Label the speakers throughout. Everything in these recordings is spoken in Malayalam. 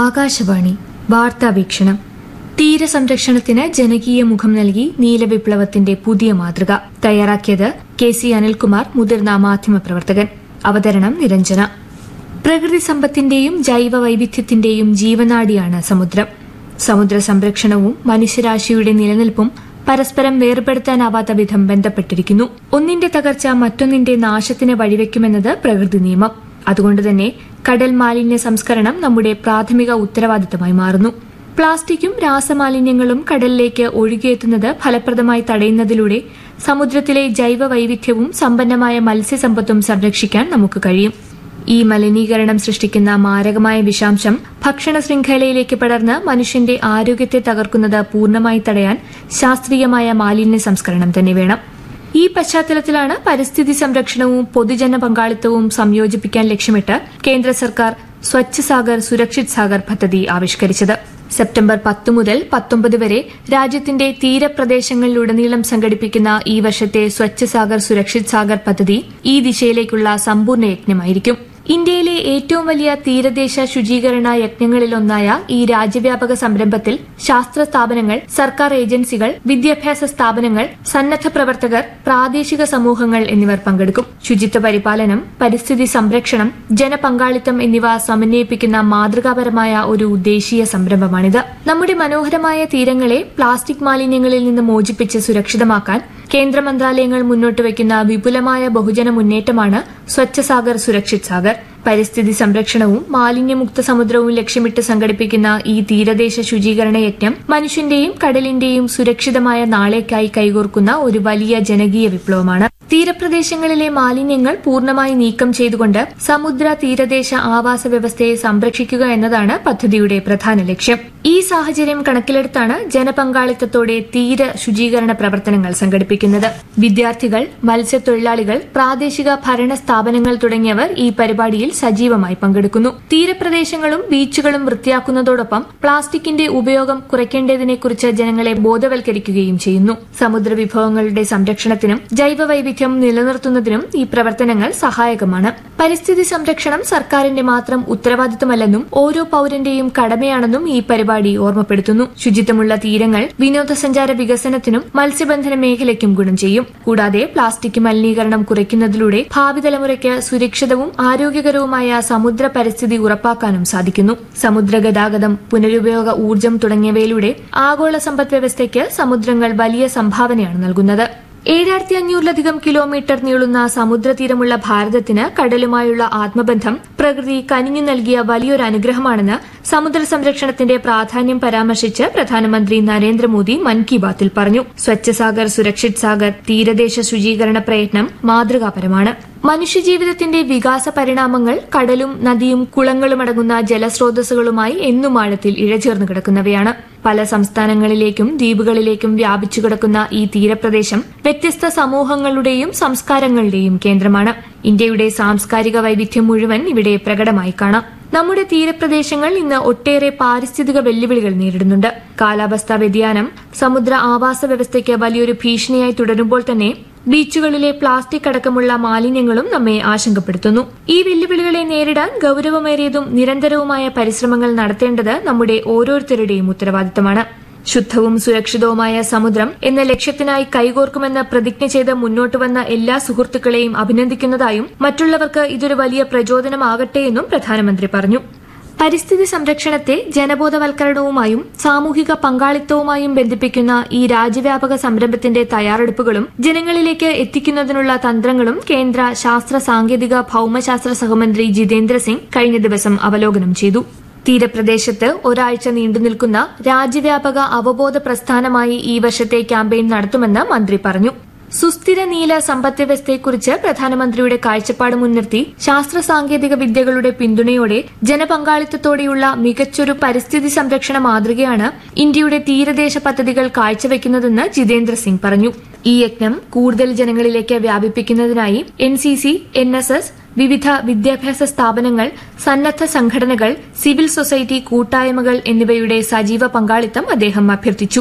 Speaker 1: ആകാശവാണി വാർത്താവീക്ഷണം. തീരസംരക്ഷണത്തിന് ജനകീയ മുഖം നൽകി നീലവിപ്ലവത്തിന്റെ പുതിയ മാതൃക. തയ്യാറാക്കിയത് KC അനിൽകുമാർ, മുതിർന്ന മാധ്യമപ്രവർത്തകൻ. അവതരണം നിരഞ്ജന. പ്രകൃതി സമ്പത്തിന്റെയും ജൈവ വൈവിധ്യത്തിന്റെയും ജീവനാഡിയാണ് സമുദ്രം. സമുദ്ര സംരക്ഷണവും മനുഷ്യരാശിയുടെ നിലനിൽപ്പും പരസ്പരം വേർപെടുത്താനാവാത്ത വിധം ബന്ധപ്പെട്ടിരിക്കുന്നു. ഒന്നിന്റെ തകർച്ച മറ്റൊന്നിന്റെ നാശത്തിന് വഴിവെക്കുമെന്നത് പ്രകൃതി നിയമം. അതുകൊണ്ടുതന്നെ കടൽ മാലിന്യ സംസ്കരണം നമ്മുടെ പ്രാഥമിക ഉത്തരവാദിത്തമായി മാറുന്നു. പ്ലാസ്റ്റിക്കും രാസമാലിന്യങ്ങളും കടലിലേക്ക് ഒഴുകിയെത്തുന്നത് ഫലപ്രദമായി തടയുന്നതിലൂടെ സമുദ്രത്തിലെ ജൈവ വൈവിധ്യവും സമ്പന്നമായ മത്സ്യസമ്പത്തും സംരക്ഷിക്കാൻ നമുക്ക് കഴിയും. ഈ മലിനീകരണം സൃഷ്ടിക്കുന്ന മാരകമായ വിഷാംശം ഭക്ഷണ ശൃംഖലയിലേക്ക് പടർന്ന് മനുഷ്യന്റെ ആരോഗ്യത്തെ തകർക്കുന്നത് പൂർണ്ണമായി തടയാൻ ശാസ്ത്രീയമായ മാലിന്യ സംസ്കരണം തന്നെ വേണം. ഈ പശ്ചാത്തലത്തിലാണ് പരിസ്ഥിതി സംരക്ഷണവും പൊതുജന പങ്കാളിത്തവും സംയോജിപ്പിക്കാൻ ലക്ഷ്യമിട്ട് കേന്ദ്ര സർക്കാർ സ്വച്ഛ് സാഗർ സുരക്ഷിത് സാഗർ പദ്ധതി ആവിഷ്കരിച്ചത്. സെപ്റ്റംബർ 10 മുതൽ 19 വരെ രാജ്യത്തിന്റെ തീരപ്രദേശങ്ങളിലുടനീളം സംഘടിപ്പിക്കുന്ന ഈ വർഷത്തെ സ്വച്ഛ് സാഗർ സുരക്ഷിത് സാഗർ പദ്ധതി ഈ ദിശയിലേക്കുള്ള സമ്പൂർണ്ണ യജ്ഞമായിരിക്കും. ഇന്ത്യയിലെ ഏറ്റവും വലിയ തീരദേശ ശുചീകരണ യജ്ഞങ്ങളിലൊന്നായ ഈ രാജ്യവ്യാപക സംരംഭത്തിൽ ശാസ്ത്ര സ്ഥാപനങ്ങൾ, സർക്കാർ ഏജൻസികൾ, വിദ്യാഭ്യാസ സ്ഥാപനങ്ങൾ, സന്നദ്ധ പ്രവർത്തകർ, പ്രാദേശിക സമൂഹങ്ങൾ എന്നിവർ പങ്കെടുക്കും. ശുചിത്വ പരിപാലനം, പരിസ്ഥിതി സംരക്ഷണം, ജനപങ്കാളിത്തം എന്നിവ സമന്വയിപ്പിക്കുന്ന മാതൃകാപരമായ ഒരു ദേശീയ സംരംഭമാണിത്. നമ്മുടെ മനോഹരമായ തീരങ്ങളെ പ്ലാസ്റ്റിക് മാലിന്യങ്ങളിൽ നിന്ന് മോചിപ്പിച്ച് സുരക്ഷിതമാക്കാൻ കേന്ദ്ര മന്ത്രാലയങ്ങൾ മുന്നോട്ട് വയ്ക്കുന്ന വിപുലമായ ബഹുജന മുന്നേറ്റമാണ് സ്വച്ഛ് സാഗർ സുരക്ഷിത് സാഗർ. പരിസ്ഥിതി സംരക്ഷണവും മാലിന്യമുക്ത സമുദ്രവും ലക്ഷ്യമിട്ട് സംഘടിപ്പിക്കുന്ന ഈ തീരദേശ ശുചീകരണ യജ്ഞം മനുഷ്യന്റെയും കടലിന്റെയും സുരക്ഷിതമായ നാളേക്കായി കൈകോർക്കുന്ന ഒരു വലിയ ജനകീയ വിപ്ലവമാണ്. തീരപ്രദേശങ്ങളിലെ മാലിന്യങ്ങൾ പൂർണ്ണമായി നീക്കം ചെയ്തുകൊണ്ട് സമുദ്ര തീരദേശ ആവാസ വ്യവസ്ഥയെ സംരക്ഷിക്കുക എന്നതാണ് പദ്ധതിയുടെ പ്രധാന ലക്ഷ്യം. ഈ സാഹചര്യം കണക്കിലെടുത്താണ് ജനപങ്കാളിത്തത്തോടെ തീര ശുചീകരണ പ്രവർത്തനങ്ങൾ സംഘടിപ്പിക്കുന്നത്. വിദ്യാർത്ഥികൾ, മത്സ്യത്തൊഴിലാളികൾ, പ്രാദേശിക ഭരണ സ്ഥാപനങ്ങൾ തുടങ്ങിയവർ ഈ പരിപാടിയിൽ സജീവമായി പങ്കെടുക്കുന്നു. തീരപ്രദേശങ്ങളും ബീച്ചുകളും വൃത്തിയാക്കുന്നതോടൊപ്പം പ്ലാസ്റ്റിക്കിന്റെ ഉപയോഗം കുറയ്ക്കേണ്ടതിനെക്കുറിച്ച് ജനങ്ങളെ ബോധവൽക്കരിക്കുകയും ചെയ്യുന്നു. സമുദ്ര വിഭവങ്ങളുടെ സംരക്ഷണത്തിനും ജൈവവൈവിധ്യം നിലനിർത്തുന്നതിനും ഈ പ്രവർത്തനങ്ങൾ സഹായകമാണ്. പരിസ്ഥിതി സംരക്ഷണം സർക്കാരിന്റെ മാത്രം ഉത്തരവാദിത്തമല്ലെന്നും ഓരോ പൌരന്റെയും കടമയാണെന്നും ഈ പരിപാടി ഓർമ്മപ്പെടുത്തുന്നു. ശുചിത്വമുള്ള തീരങ്ങൾ വിനോദസഞ്ചാര വികസനത്തിനും മത്സ്യബന്ധന മേഖലയ്ക്കും ഗുണം ചെയ്യും. കൂടാതെ പ്ലാസ്റ്റിക് മലിനീകരണം കുറയ്ക്കുന്നതിലൂടെ ഭാവി തലമുറയ്ക്ക് സുരക്ഷിതവും ആരോഗ്യകരവുമായ സമുദ്ര പരിസ്ഥിതി ഉറപ്പാക്കാനും സാധിക്കുന്നു. സമുദ്ര ഗതാഗതം, പുനരുപയോഗ ഊർജ്ജം തുടങ്ങിയവയിലൂടെ ആഗോള സമ്പദ്വ്യവസ്ഥയ്ക്ക് സമുദ്രങ്ങൾ വലിയ സംഭാവനയാണ് നൽകുന്നത്. 7500-ലധികം കിലോമീറ്റർ നീളുന്ന സമുദ്രതീരമുള്ള ഭാരതത്തിന് കടലുമായുള്ള ആത്മബന്ധം പ്രകൃതി കനിഞ്ഞു നൽകിയ വലിയൊരു അനുഗ്രഹമാണെന്ന് സമുദ്ര സംരക്ഷണത്തിന്റെ പ്രാധാന്യം പരാമർശിച്ച് പ്രധാനമന്ത്രി നരേന്ദ്രമോദി മൻ കി ബാത്തിൽ പറഞ്ഞു. സ്വച്ഛ് സാഗർ സുരക്ഷിത് സാഗർ തീരദേശ ശുചീകരണ പ്രയത്നം മാതൃകാപരമാണ്. മനുഷ്യജീവിതത്തിന്റെ വികാസ പരിണാമങ്ങൾ കടലും നദിയും കുളങ്ങളുമടങ്ങുന്ന ജലസ്രോതസ്സുകളുമായി എന്നും ആഴത്തിൽ ഇഴചേർന്നു കിടക്കുന്നവയാണ്. പല സംസ്ഥാനങ്ങളിലേക്കും ദ്വീപുകളിലേക്കും വ്യാപിച്ചു കിടക്കുന്ന ഈ തീരപ്രദേശം വ്യത്യസ്ത സമൂഹങ്ങളുടെയും സംസ്കാരങ്ങളുടെയും കേന്ദ്രമാണ്. ഇന്ത്യയുടെ സാംസ്കാരിക വൈവിധ്യം മുഴുവൻ ഇവിടെ പ്രകടമായി കാണാം. നമ്മുടെ തീരപ്രദേശങ്ങൾ ഇന്ന് ഒട്ടേറെ പാരിസ്ഥിതിക വെല്ലുവിളികൾ നേരിടുന്നുണ്ട്. കാലാവസ്ഥാ വ്യതിയാനം സമുദ്ര ആവാസ വ്യവസ്ഥയ്ക്ക് വലിയൊരു ഭീഷണിയായി തുടരുമ്പോൾ തന്നെ ബീച്ചുകളിലെ പ്ലാസ്റ്റിക് അടക്കമുള്ള മാലിന്യങ്ങളും നമ്മെ ആശങ്കപ്പെടുത്തുന്നു. ഈ വെല്ലുവിളികളെ നേരിടാൻ ഗൌരവമേറിയതും നിരന്തരവുമായ പരിശ്രമങ്ങൾ നടത്തേണ്ടത് നമ്മുടെ ഓരോരുത്തരുടെയും ഉത്തരവാദിത്തമാണ്. ശുദ്ധവും സുരക്ഷിതവുമായ സമുദ്രം എന്ന ലക്ഷ്യത്തിനായി കൈകോർക്കുമെന്ന് പ്രതിജ്ഞ ചെയ്ത് മുന്നോട്ടുവന്ന എല്ലാ സുഹൃത്തുക്കളെയും അഭിനന്ദിക്കുന്നതായും മറ്റുള്ളവർക്ക് ഇതൊരു വലിയ പ്രചോദനമാകട്ടെയെന്നും പ്രധാനമന്ത്രി പറഞ്ഞു. പരിസ്ഥിതി സംരക്ഷണത്തെ ജനബോധവൽക്കരണവുമായും സാമൂഹിക പങ്കാളിത്തവുമായും ബന്ധിപ്പിക്കുന്ന ഈ രാജ്യവ്യാപക സംരംഭത്തിന്റെ തയ്യാറെടുപ്പുകളും ജനങ്ങളിലേക്ക് എത്തിക്കുന്നതിനുള്ള തന്ത്രങ്ങളും കേന്ദ്ര ശാസ്ത്ര സാങ്കേതിക ഭൌമശാസ്ത്ര സഹമന്ത്രി ജിതേന്ദ്ര സിംഗ് കഴിഞ്ഞ ദിവസം അവലോകനം ചെയ്തു. തീരപ്രദേശത്ത് ഒരാഴ്ച നീണ്ടുനിൽക്കുന്ന രാജ്യവ്യാപക അവബോധ പ്രസ്ഥാനമായി ഈ വർഷത്തെ ക്യാമ്പയിൻ നടത്തുമെന്ന് മന്ത്രി പറഞ്ഞു. സുസ്ഥിര നീല സമ്പദ്വ്യവസ്ഥയെക്കുറിച്ച് പ്രധാനമന്ത്രിയുടെ കാഴ്ചപ്പാട് മുൻനിർത്തി ശാസ്ത്ര സാങ്കേതിക വിദ്യകളുടെ പിന്തുണയോടെ ജനപങ്കാളിത്തത്തോടെയുള്ള മികച്ചൊരു പരിസ്ഥിതി സംരക്ഷണ മാതൃകയാണ് ഇന്ത്യയുടെ തീരദേശ പദ്ധതികൾ കാഴ്ചവെക്കുന്നതെന്ന് ജിതേന്ദ്ര സിംഗ് പറഞ്ഞു. ഈ യജ്ഞം കൂടുതൽ ജനങ്ങളിലേക്ക് വ്യാപിപ്പിക്കുന്നതിനായി NCC, NSS, വിവിധ വിദ്യാഭ്യാസ സ്ഥാപനങ്ങൾ, സന്നദ്ധ സംഘടനകൾ, സിവിൽ സൊസൈറ്റി കൂട്ടായ്മകൾ എന്നിവയുടെ സജീവ പങ്കാളിത്തം അദ്ദേഹം അഭ്യർത്ഥിച്ചു.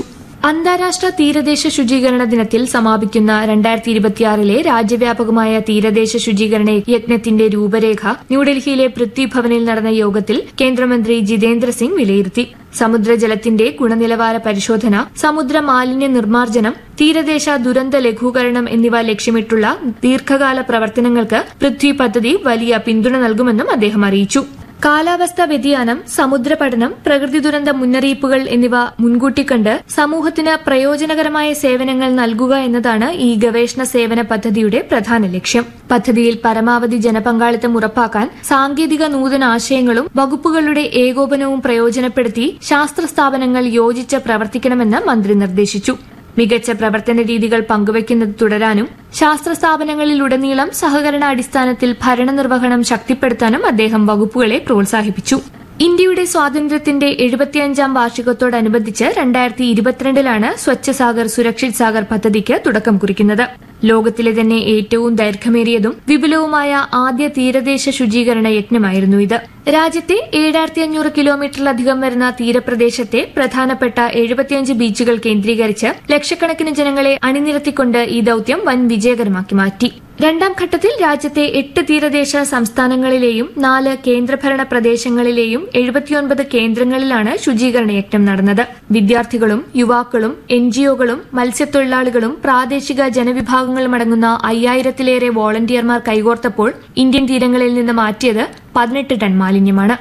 Speaker 1: അന്താരാഷ്ട്ര തീരദേശ ശുചീകരണ ദിനത്തിൽ സമാപിക്കുന്ന 2026 രാജ്യവ്യാപകമായ തീരദേശ ശുചീകരണ യജ്ഞത്തിന്റെ രൂപരേഖ ന്യൂഡൽഹിയിലെ പൃഥ്വി ഭവനിൽ നടന്ന യോഗത്തിൽ കേന്ദ്രമന്ത്രി ജിതേന്ദ്ര സിംഗ് വിലയിരുത്തി. സമുദ്രജലത്തിന്റെ ഗുണനിലവാര പരിശോധന, സമുദ്ര മാലിന്യ നിർമ്മാർജ്ജനം, തീരദേശ ദുരന്ത ലഘൂകരണം എന്നിവ ലക്ഷ്യമിട്ടുള്ള ദീർഘകാല പ്രവർത്തനങ്ങൾക്ക് പൃഥ്വി പദ്ധതി വലിയ പിന്തുണ നൽകുമെന്നും അദ്ദേഹം അറിയിച്ചു. കാലാവസ്ഥാ വ്യതിയാനം, സമുദ്ര പഠനം, പ്രകൃതി ദുരന്ത മുന്നറിയിപ്പുകൾ എന്നിവ മുൻകൂട്ടി കണ്ട് സമൂഹത്തിന് പ്രയോജനകരമായ സേവനങ്ങൾ നൽകുക എന്നതാണ് ഈ ഗവേഷണ സേവന പദ്ധതിയുടെ പ്രധാന ലക്ഷ്യം. പദ്ധതിയിൽ പരമാവധി ജനപങ്കാളിത്തം ഉറപ്പാക്കാൻ സാങ്കേതിക നൂതനാശയങ്ങളും വകുപ്പുകളുടെ ഏകോപനവും പ്രയോജനപ്പെടുത്തി ശാസ്ത്ര സ്ഥാപനങ്ങൾ യോജിച്ച് പ്രവർത്തിക്കണമെന്ന് മന്ത്രി നിർദ്ദേശിച്ചു. മികച്ച പ്രവർത്തന രീതികൾ പങ്കുവയ്ക്കുന്നത് തുടരാനും ശാസ്ത്ര സ്ഥാപനങ്ങളിലുടനീളം സഹകരണാടിസ്ഥാനത്തിൽ ഭരണനിർവഹണം ശക്തിപ്പെടുത്താനും അദ്ദേഹം വകുപ്പുകളെ പ്രോത്സാഹിപ്പിച്ചു. ഇന്ത്യയുടെ സ്വാതന്ത്ര്യത്തിന്റെ 75ാം വാർഷികത്തോടനുബന്ധിച്ച് 2022 സ്വച്ഛ് സാഗർ സുരക്ഷിത് സാഗർ പദ്ധതിക്ക് തുടക്കം കുറിക്കുന്നത്. ലോകത്തിലെ തന്നെ ഏറ്റവും ദൈർഘ്യമേറിയതും വിപുലവുമായ ആദ്യ തീരദേശ ശുചീകരണ യജ്ഞമായിരുന്നു ഇത്. രാജ്യത്തെ 7500 കിലോമീറ്ററിലധികം വരുന്ന തീരപ്രദേശത്തെ പ്രധാനപ്പെട്ട 75 ബീച്ചുകൾ കേന്ദ്രീകരിച്ച് ലക്ഷക്കണക്കിന് ജനങ്ങളെ അണിനിരത്തിക്കൊണ്ട് ഈ ദൌത്യം വൻ വിജയകരമാക്കി മാറ്റി. രണ്ടാം ഘട്ടത്തിൽ രാജ്യത്തെ 8 തീരദേശ സംസ്ഥാനങ്ങളിലെയും 4 കേന്ദ്രഭരണ പ്രദേശങ്ങളിലെയും 79 കേന്ദ്രങ്ങളിലാണ് ശുചീകരണ യജ്ഞം നടന്നത്. വിദ്യാർത്ഥികളും യുവാക്കളും എൻജിഒകളും മത്സ്യത്തൊഴിലാളികളും പ്രാദേശിക ജനവിഭാഗങ്ങളും അടങ്ങുന്ന 5000-ലേറെ വോളണ്ടിയർമാർ കൈകോർത്തപ്പോൾ ഇന്ത്യൻ തീരങ്ങളിൽ നിന്ന് മാറ്റിയത് 18 ടൺ മാലിന്യമാണ്.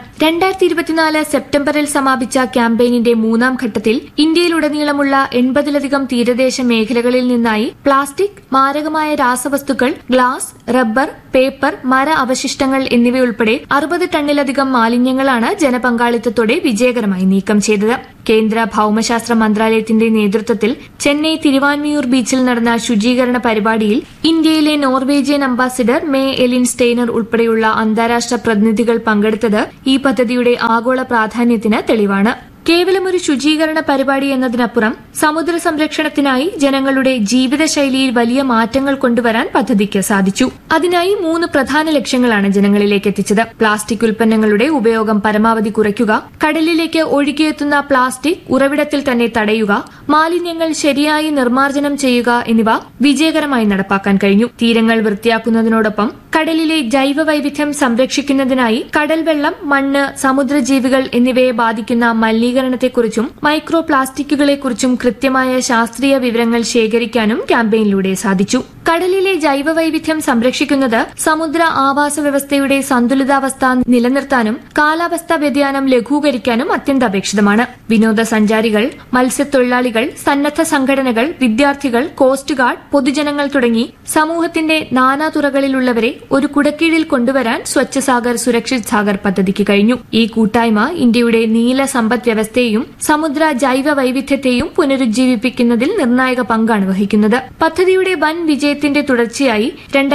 Speaker 1: 2024 സെപ്റ്റംബറിൽ സമാപിച്ച ക്യാമ്പയിനിന്റെ മൂന്നാം ഘട്ടത്തിൽ ഇന്ത്യയിലുടനീളമുള്ള 80-ലധികം തീരദേശ മേഖലകളിൽ നിന്നായി പ്ലാസ്റ്റിക്, മാരകമായ രാസവസ്തുക്കൾ, ഗ്ലാസ്, റബ്ബർ, പേപ്പർ, മര അവശിഷ്ടങ്ങൾ എന്നിവയുൾപ്പെടെ 60 ടണ്ണിലധികം മാലിന്യങ്ങളാണ് ജനപങ്കാളിത്തത്തോടെ വിജയകരമായി നീക്കം ചെയ്തത്. കേന്ദ്ര ഭൌമശാസ്ത്ര മന്ത്രാലയത്തിന്റെ നേതൃത്വത്തിൽ ചെന്നൈ തിരുവാൻമിയൂർ ബീച്ചിൽ നടന്ന ശുചീകരണ പരിപാടിയിൽ ഇന്ത്യയിലെ Norwegian ambassador may Elin Steiner ഉൾപ്പെടെയുള്ള അന്താരാഷ്ട്ര പ്രതിനിധികൾ പങ്കെടുത്തത് ഈ പദ്ധതിയുടെ ആഗോള പ്രാധാന്യത്തിന് തെളിവാണ്. കേവലമൊരു ശുചീകരണ പരിപാടി എന്നതിനപ്പുറം സമുദ്ര സംരക്ഷണത്തിനായി ജനങ്ങളുടെ ജീവിതശൈലിയിൽ വലിയ മാറ്റങ്ങൾ കൊണ്ടുവരാൻ പദ്ധതിക്ക് സാധിച്ചു. അതിനായി 3 പ്രധാന ലക്ഷ്യങ്ങളാണ് ജനങ്ങളിലേക്ക് എത്തിച്ചത്. പ്ലാസ്റ്റിക് ഉൽപ്പന്നങ്ങളുടെ ഉപയോഗം പരമാവധി കുറയ്ക്കുക, കടലിലേക്ക് ഒഴുകിയെത്തുന്ന പ്ലാസ്റ്റിക് ഉറവിടത്തിൽ തന്നെ തടയുക, മാലിന്യങ്ങൾ ശരിയായി നിർമ്മാർജ്ജനം ചെയ്യുക എന്നിവ വിജയകരമായി നടപ്പാക്കാൻ കഴിഞ്ഞു. തീരങ്ങൾ വൃത്തിയാക്കുന്നതിനോടൊപ്പം കടലിലെ ജൈവവൈവിധ്യം സംരക്ഷിക്കുന്നതിനായി കടൽവെള്ളം, മണ്ണ്, സമുദ്രജീവികൾ എന്നിവയെ ബാധിക്കുന്ന മലിനീകരണത്തെക്കുറിച്ചും മൈക്രോ പ്ലാസ്റ്റിക്കുകളെക്കുറിച്ചും കൃത്യമായ ശാസ്ത്രീയ വിവരങ്ങൾ ശേഖരിക്കാനും ക്യാമ്പയിനിലൂടെ സാധിച്ചു. കടലിലെ ജൈവവൈവിധ്യം സംരക്ഷിക്കുന്നത് സമുദ്ര ആവാസ വ്യവസ്ഥയുടെ സന്തുലിതാവസ്ഥ നിലനിർത്താനും കാലാവസ്ഥാ വ്യതിയാനം ലഘൂകരിക്കാനും അത്യന്താപേക്ഷിതമാണ്. വിനോദസഞ്ചാരികൾ, മത്സ്യത്തൊഴിലാളികൾ, സന്നദ്ധ സംഘടനകൾ, വിദ്യാർത്ഥികൾ, കോസ്റ്റ് ഗാർഡ്, പൊതുജനങ്ങൾ തുടങ്ങി സമൂഹത്തിന്റെ നാനാതുറകളിലുള്ളവരെ ഒരു കുടക്കീഴിൽ കൊണ്ടുവരാൻ സ്വച്ഛ് സാഗർ സുരക്ഷിത് സാഗർ പദ്ധതിക്ക് കഴിഞ്ഞു. ഈ കൂട്ടായ്മ ഇന്ത്യയുടെ നീല സമ്പദ് വ്യവസ്ഥയെയും സമുദ്ര ജൈവ വൈവിധ്യത്തെയും പുനരുജ്ജീവിപ്പിക്കുന്നതിൽ നിർണായക പങ്കാണ് വഹിക്കുന്നത്. പദ്ധതിയുടെ വൻ വിജയത്തിന്റെ തുടർച്ചയായി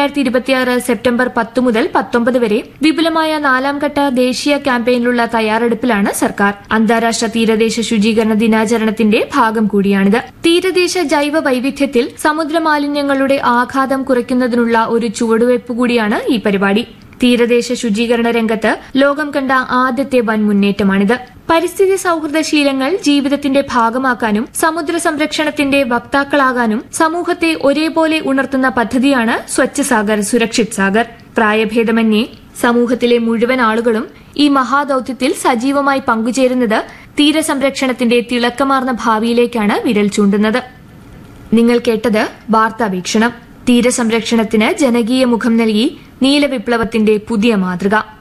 Speaker 1: 2026 സെപ്റ്റംബർ 10 മുതൽ 19 വരെ വിപുലമായ 4ാം ഘട്ട ദേശീയ ക്യാമ്പയിനിലുള്ള തയ്യാറെടുപ്പിലാണ് സർക്കാർ. അന്താരാഷ്ട്ര തീരദേശ ശുചീകരണ ദിനാചരണത്തിന്റെ ഭാഗം കൂടിയാണിത്. തീരദേശ ജൈവ വൈവിധ്യത്തിൽ സമുദ്ര മാലിന്യങ്ങളുടെ ആഘാതം കുറയ്ക്കുന്നതിനുള്ള ഒരു ചുവടുവയ്പ് കൂടിയാണ് ഈ പരിപാടി. തീരദേശ ശുചീകരണ രംഗത്ത് ലോകം കണ്ട ആദ്യത്തെ വൻ മുന്നേറ്റമാണിത്. പരിസ്ഥിതി സൌഹൃദ ശീലങ്ങൾ ജീവിതത്തിന്റെ ഭാഗമാക്കാനും സമുദ്ര സംരക്ഷണത്തിന്റെ വക്താക്കളാകാനും സമൂഹത്തെ ഒരേപോലെ ഉണർത്തുന്ന പദ്ധതിയാണ് സ്വച്ഛ് സാഗർ സുരക്ഷിത് സാഗർ. പ്രായഭേദമന്യേ സമൂഹത്തിലെ മുഴുവൻ ആളുകളും ഈ മഹാദൌത്യത്തിൽ സജീവമായി പങ്കുചേരുന്നത് തീരസംരക്ഷണത്തിന്റെ തിളക്കമാർന്ന ഭാവിയിലേക്കാണ് വിരൽ ചൂണ്ടുന്നത്. നിങ്ങൾ കേട്ടത് വാർത്താവീക്ഷണം. തീരസംരക്ഷണത്തിന് ജനകീയ മുഖം നൽകി നീലവിപ്ലവത്തിന്റെ പുതിയ മാതൃക.